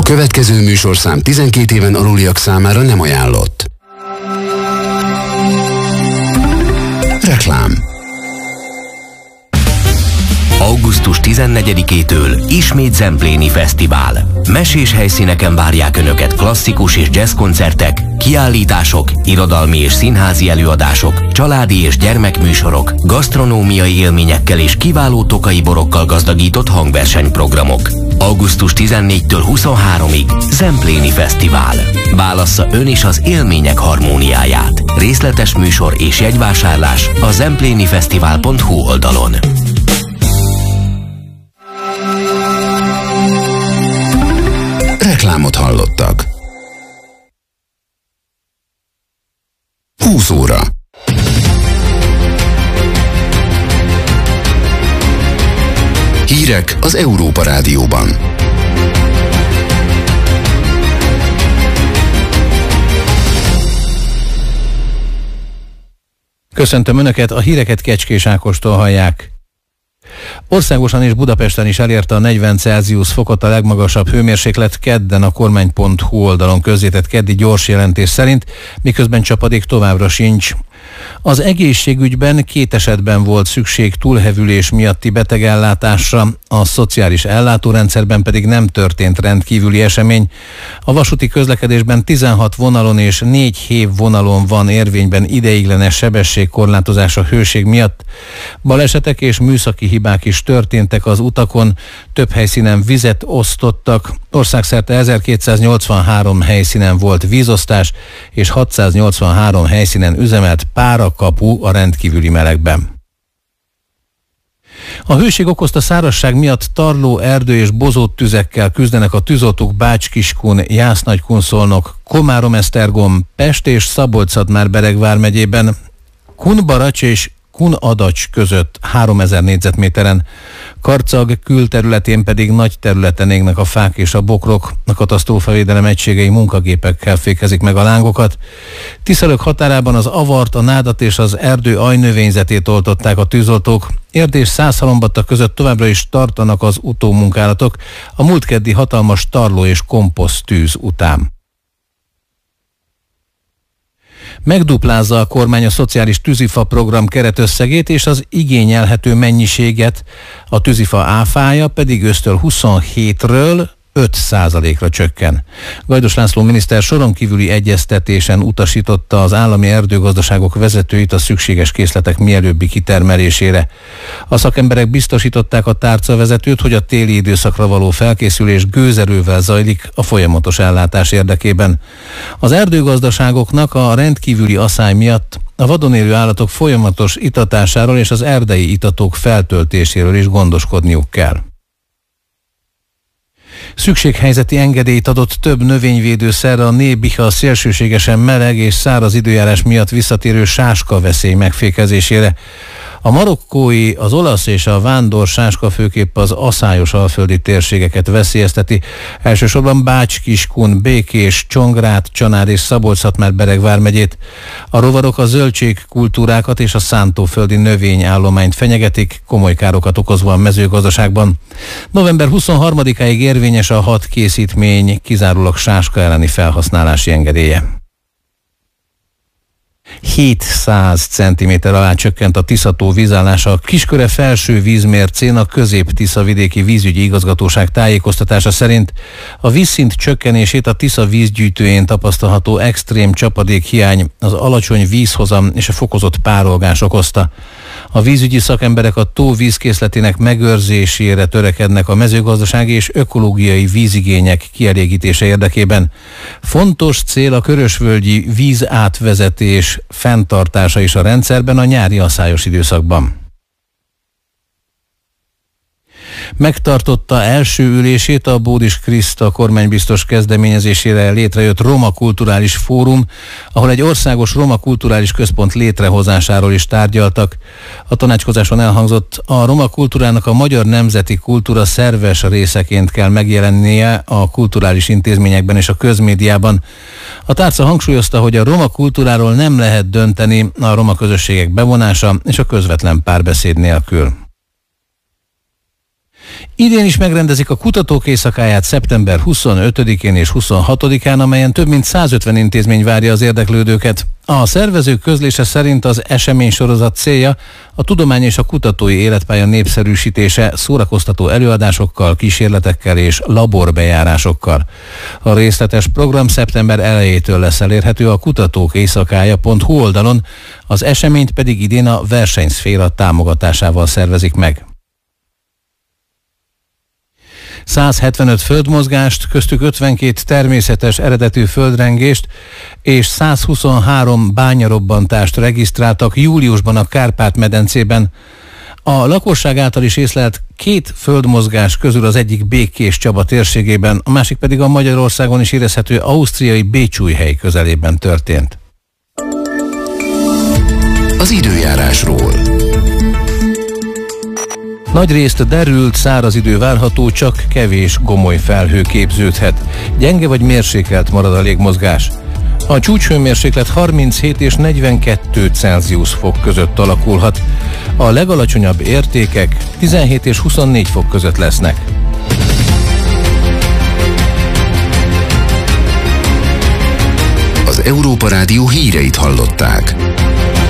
következő műsorszám 12 éven aluliak számára nem ajánlott. Reklám. Augusztus 14-től ismét Zempléni Fesztivál. Mesés helyszíneken várják Önöket klasszikus és jazz koncertek, kiállítások, irodalmi és színházi előadások, családi és gyermekműsorok, gasztronómiai élményekkel és kiváló tokai borokkal gazdagított hangversenyprogramok. Augusztus 14-től 23-ig Zempléni Fesztivál. Válassza ön is az élmények harmóniáját. Részletes műsor és jegyvásárlás a zemplénifesztivál.hu oldalon. Reklámot hallottak. 20 óra. Hírek az Európa Rádióban. Köszöntöm Önöket, a híreket Kecskés Ákostól hallják. Országosan és Budapesten is elérte a 40 Celsius fokot a legmagasabb hőmérséklet kedden a kormány.hu oldalon közzétett keddi gyors jelentés szerint, miközben csapadék továbbra sincs. Az egészségügyben 2 esetben volt szükség túlhevülés miatti betegellátásra, a szociális ellátórendszerben pedig nem történt rendkívüli esemény. A vasúti közlekedésben 16 vonalon és 4 hév vonalon van érvényben ideiglenes sebességkorlátozás a hőség miatt. Balesetek és műszaki hibák is történtek az utakon, több helyszínen vizet osztottak, országszerte 1283 helyszínen volt vízosztás, és 683 helyszínen üzemelt párakapu a rendkívüli melegben. A hőség okozta szárazság miatt tarló, erdő és bozót tüzekkel küzdenek a tűzoltók Bács-Kiskun, Jász-Nagykunszolnok, Komárom-Esztergom, Pest és Szabolcs-Szatmár-Bereg vármegyében, Kunbaracs és Kunadacs között 3000 négyzetméteren, Karcag külterületén pedig nagy területen égnek a fák és a bokrok, a katasztrófavédelem egységei munkagépekkel fékezik meg a lángokat. Tiszalök határában az avart, a nádat és az erdő ajnövényzetét oltották a tűzoltók. Érd és Szászhalombatta között továbbra is tartanak az utómunkálatok a múlt keddi hatalmas tarló és komposzt tűz után. Megduplázza a kormány a szociális tűzifa program keretösszegét és az igényelhető mennyiséget, a tűzifa áfája pedig ősztől 27-ről 5%-ra csökken. Gajdos László miniszter soron kívüli egyeztetésen utasította az állami erdőgazdaságok vezetőit a szükséges készletek mielőbbi kitermelésére. A szakemberek biztosították a tárcavezetőt, hogy a téli időszakra való felkészülés gőzerővel zajlik a folyamatos ellátás érdekében. Az erdőgazdaságoknak a rendkívüli aszály miatt a vadon élő állatok folyamatos itatásáról és az erdei itatók feltöltéséről is gondoskodniuk kell. Szükséghelyzeti engedélyt adott több növényvédőszerre a Nébiha a szélsőségesen meleg és száraz időjárás miatt visszatérő sáska veszély megfékezésére. A marokkói, az olasz és a vándor sáska főképp az aszályos alföldi térségeket veszélyezteti. Elsősorban Bács-Kiskun, Békés, Csongrád, Csanád és Szabolcs-Szatmár-Bereg vármegyét. A rovarok a zöldségkultúrákat és a szántóföldi növényállományt fenyegetik, komoly károkat okozva a mezőgazdaságban. November 23-áig érvényes a 6 készítmény kizárólag sáska elleni felhasználási engedélye. 700 cm alá csökkent a Tisza-tó vízállása a Kisköre felső vízmércén. A Közép-Tisza vidéki vízügyi igazgatóság tájékoztatása szerint a vízszint csökkenését a Tisza vízgyűjtőjén tapasztalható extrém csapadékhiány, az alacsony vízhozam és a fokozott párolgás okozta. A vízügyi szakemberek a tó vízkészletének megőrzésére törekednek a mezőgazdasági és ökológiai vízigények kielégítése érdekében. Fontos cél a körösvölgyi vízátvezetés fenntartása is a rendszerben a nyári aszályos időszakban. Megtartotta első ülését a Bódis Kriszta kormánybiztos kezdeményezésére létrejött Roma Kulturális Fórum, ahol egy országos roma kulturális központ létrehozásáról is tárgyaltak. A tanácskozáson elhangzott, a roma kultúrának a magyar nemzeti kultúra szerves részeként kell megjelennie a kulturális intézményekben és a közmédiában. A tárca hangsúlyozta, hogy a roma kultúráról nem lehet dönteni a roma közösségek bevonása és a közvetlen párbeszéd nélkül. Idén is megrendezik a Kutatók Éjszakáját szeptember 25-én és 26-án, amelyen több mint 150 intézmény várja az érdeklődőket. A szervezők közlése szerint az eseménysorozat célja a tudomány és a kutatói életpálya népszerűsítése szórakoztató előadásokkal, kísérletekkel és laborbejárásokkal. A részletes program szeptember elejétől lesz elérhető a kutatókéjszakája.hu oldalon, az eseményt pedig idén a versenyszféra támogatásával szervezik meg. 175 földmozgást, köztük 52 természetes eredetű földrengést és 123 bányarobbantást regisztráltak júliusban a Kárpát-medencében. A lakosság által is észlelt 2 földmozgás közül az egyik Békés-Csaba térségében, a másik pedig a Magyarországon is érezhető ausztriai Bécsújhely közelében történt. Az időjárásról. Nagyrészt derült, száraz idő várható, csak kevés gomoly felhő képződhet. Gyenge vagy mérsékelt marad a légmozgás. A csúcshőmérséklet 37 és 42 Celsius fok között alakulhat. A legalacsonyabb értékek 17 és 24 fok között lesznek. Az Európa Rádió híreit hallották.